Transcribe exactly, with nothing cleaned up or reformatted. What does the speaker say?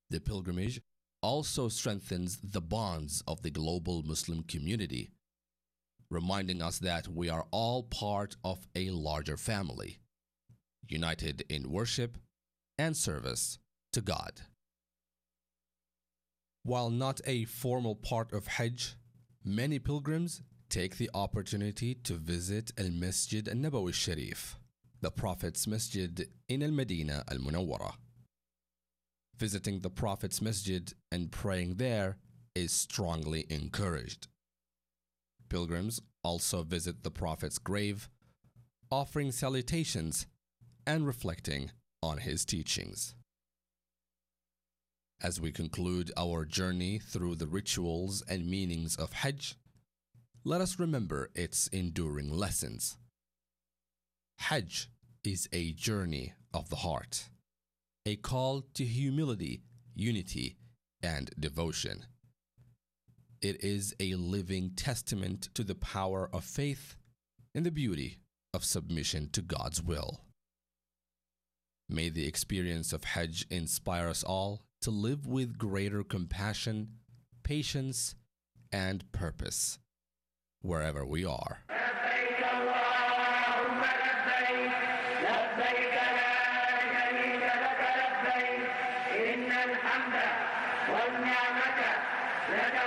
The pilgrimage also strengthens the bonds of the global Muslim community, reminding us that we are all part of a larger family, united in worship and service to God. While not a formal part of Hajj, many pilgrims take the opportunity to visit Al-Masjid Al-Nabawi Sharif, the Prophet's Masjid in Al-Madinah Al-Munawwara. Visiting the Prophet's Masjid and praying there is strongly encouraged. Pilgrims also visit the Prophet's grave, offering salutations and reflecting on his teachings. As we conclude our journey through the rituals and meanings of Hajj, let us remember its enduring lessons. Hajj is a journey of the heart, a call to humility, unity, and devotion. It is a living testament to the power of faith and the beauty of submission to God's will. May the experience of Hajj inspire us all to live with greater compassion, patience, and purpose wherever we are. لبيك اللهم لبيك لبيك لا شريك لك لبيك إن الحمد والنعمة لك